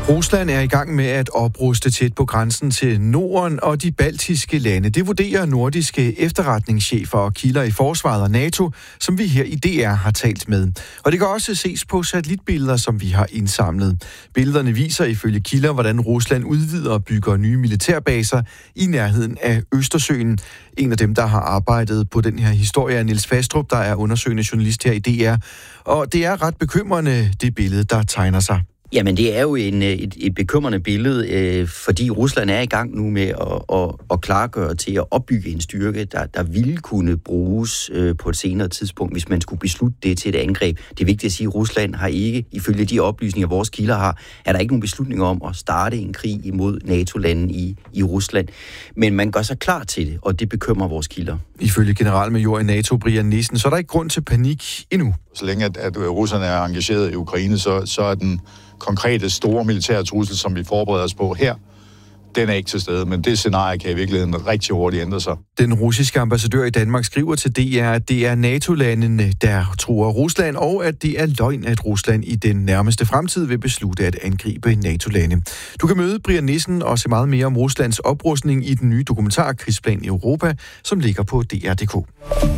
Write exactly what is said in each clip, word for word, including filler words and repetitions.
Rusland er i gang med at opruste tæt på grænsen til Norden og de baltiske lande. Det vurderer nordiske efterretningschefer og kilder i forsvaret og NATO, som vi her i D R har talt med. Og det kan også ses på satellitbilleder, som vi har indsamlet. Billederne viser ifølge kilder, hvordan Rusland udvider og bygger nye militærbaser i nærheden af Østersøen. En af dem, der har arbejdet på den her historie, er Niels Fastrup, der er undersøgende journalist her i D R. Og det er ret bekymrende, det billede, der tegner sig. Jamen, det er jo en, et, et bekymrende billede, øh, fordi Rusland er i gang nu med at, at, at klargøre til at opbygge en styrke, der, der ville kunne bruges øh, på et senere tidspunkt, hvis man skulle beslutte det til et angreb. Det er vigtigt at sige, at Rusland har ikke, ifølge de oplysninger, vores kilder har, er der ikke nogen beslutninger om at starte en krig imod NATO-lande i, i Rusland. Men man gør sig klar til det, og det bekymrer vores kilder. Ifølge generalmajor i NATO, Brian Nissen, så er der ikke grund til panik endnu. Så længe at, at russerne er engageret i Ukraine, så, så er den konkrete store militære trussel, som vi forbereder os på her, den er ikke til stede, men det scenarie kan i virkeligheden rigtig hurtigt ændre sig. Den russiske ambassadør i Danmark skriver til D R, at det er NATO-landene, der truer Rusland, og at det er løgn, at Rusland i den nærmeste fremtid vil beslutte at angribe NATO-lande. Du kan møde Brian Nissen og se meget mere om Ruslands oprustning i den nye dokumentar Krigsplan i Europa, som ligger på D R punktum d k.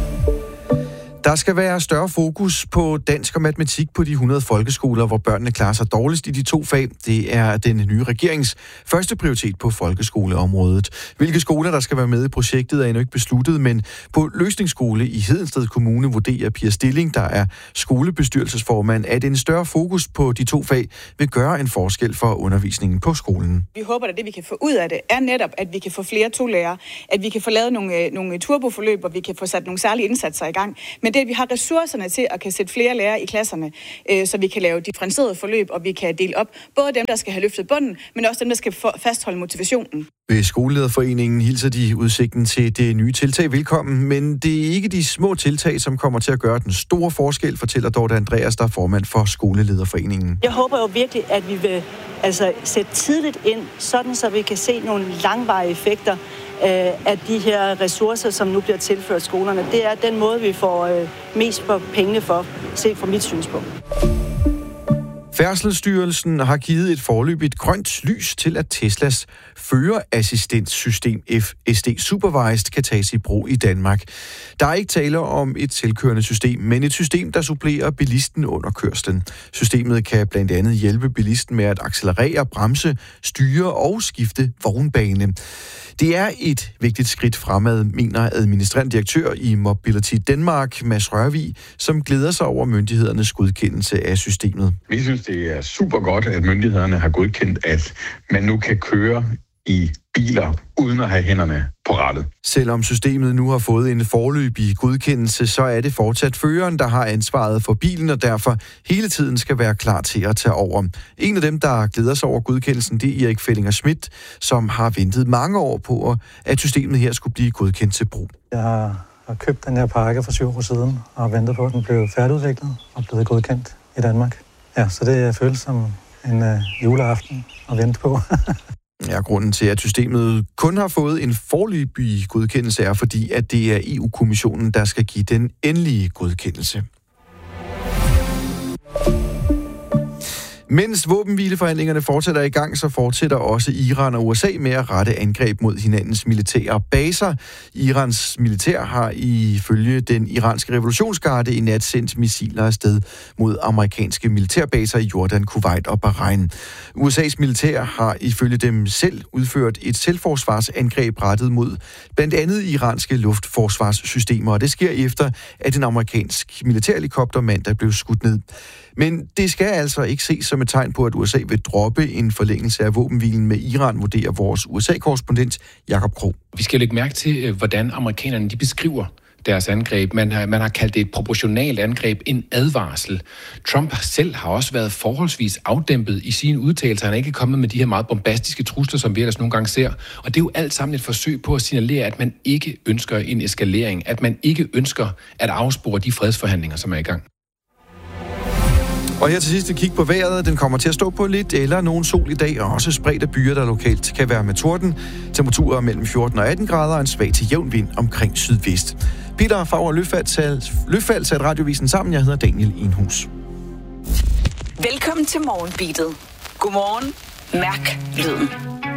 Der skal være større fokus på dansk og matematik på de hundrede folkeskoler, hvor børnene klarer sig dårligst i de to fag. Det er den nye regerings første prioritet på folkeskoleområdet. Hvilke skoler, der skal være med i projektet, er endnu ikke besluttet, men på Løsningsskole i Hedensted Kommune vurderer Pia Stilling, der er skolebestyrelsesformand, at en større fokus på de to fag vil gøre en forskel for undervisningen på skolen. Vi håber, at det, vi kan få ud af det, er netop, at vi kan få flere tolærere, at vi kan få lavet nogle, nogle turboforløb, og vi kan få sat nogle særlige indsatser i gang. Men det, at vi har ressourcerne til at kan sætte flere lærere i klasserne, øh, så vi kan lave differentierede forløb, og vi kan dele op både dem, der skal have løftet bunden, men også dem, der skal fastholde motivationen. Ved Skolelederforeningen hilser de udsigten til det nye tiltag velkommen, men det er ikke de små tiltag, som kommer til at gøre den store forskel, fortæller Dorte Andreas, der er formand for Skolelederforeningen. Jeg håber jo virkelig, at vi vil altså, sætte tidligt ind, sådan så vi kan se nogle langvarige effekter af de her ressourcer, som nu bliver tilført skolerne. Det er den måde, vi får mest for pengene for, set fra mit synspunkt. Færdselsstyrelsen har givet et foreløbigt grønt lys til, at Teslas førerassistenssystem F S D Supervised kan tages i brug i Danmark. Der er ikke tale om et selvkørende system, men et system, der supplerer bilisten under kørslen. Systemet kan blandt andet hjælpe bilisten med at accelerere, bremse, styre og skifte vognbane. Det er et vigtigt skridt fremad, mener administrerende direktør i Mobility Denmark, Mads Rørvig, som glæder sig over myndighedernes godkendelse af systemet. Vi synes, det er super godt, at myndighederne har godkendt, at man nu kan køre i biler uden at have hænderne på rattet. Selvom systemet nu har fået en foreløbig godkendelse, så er det fortsat føreren, der har ansvaret for bilen, og derfor hele tiden skal være klar til at tage over. En af dem, der glæder sig over godkendelsen, det er Erik Fellinger Schmidt, som har ventet mange år på, at systemet her skulle blive godkendt til brug. Jeg har købt den her pakke for syv år siden, og ventet på, at den blev færdigudviklet og blevet godkendt i Danmark. Ja, så det føles som en uh, juleaften at vente på. Ja, grunden til, at systemet kun har fået en foreløbig godkendelse, er fordi, at det er E U-kommissionen, der skal give den endelige godkendelse. Mens våbenhvileforhandlingerne fortsætter i gang, så fortsætter også Iran og U S A med at rette angreb mod hinandens militære baser. Irans militær har ifølge den iranske revolutionsgarde i nat sendt missiler afsted mod amerikanske militærbaser i Jordan, Kuwait og Bahrain. U S A's militær har ifølge dem selv udført et selvforsvarsangreb rettet mod blandt andet iranske luftforsvarssystemer, og det sker efter, at en amerikansk militærhelikopter mandag blev skudt ned. Men det skal altså ikke ses som et tegn på, at U S A vil droppe en forlængelse af våbenhvilen med Iran, vurderer vores U S A-korrespondent Jakob Krog. Vi skal lægge mærke til, hvordan amerikanerne de beskriver deres angreb. Man har, man har kaldt det et proportionalt angreb, en advarsel. Trump selv har også været forholdsvis afdæmpet i sine udtalelser. Han er ikke kommet med de her meget bombastiske trusler, som vi ellers nogle gange ser. Og det er jo alt sammen et forsøg på at signalere, at man ikke ønsker en eskalering, at man ikke ønsker at afspore de fredsforhandlinger, som er i gang. Og her til sidst et kig på vejret. Den kommer til at stå på lidt eller nogen sol i dag, og også spredte byer, der lokalt kan være med torden. Temperaturer mellem fjorten og atten grader og en svag til jævn vind omkring sydvest. Peter Favre Løfald satte radiovisen sammen. Jeg hedder Daniel Enhus. Velkommen til Morgenbeatet. Godmorgen. Mærk lyden.